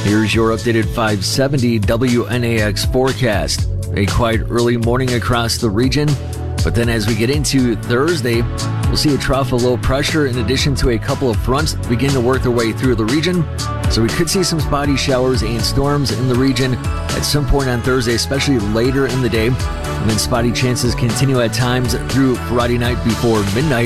Here's your updated 570 WNAX forecast. A quiet early morning across the region, but then as we get into Thursday, we'll see a trough of low pressure in addition to a couple of fronts begin to work their way through the region. So we could see some spotty showers and storms in the region at some point on Thursday, especially later in the day. And then spotty chances continue at times through Friday night before midnight.